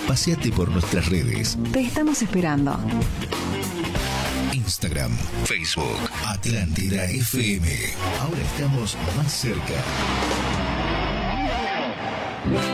Paseate por nuestras redes. Te estamos esperando. Instagram, Facebook, Atlántida FM. Ahora estamos más cerca.